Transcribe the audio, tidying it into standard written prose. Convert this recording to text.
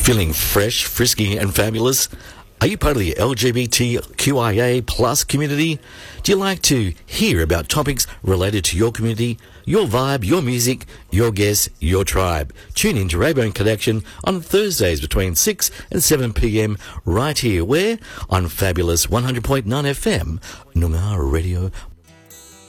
Feeling fresh, frisky and fabulous? Are you part of the LGBTQIA plus community? Do you like to hear about topics related to your community, your vibe, your music, your guests, your tribe? Tune in to Raybone Connection on Thursdays between 6 and 7 p.m. right here. Where? On Fabulous 100.9 FM, Noongar Radio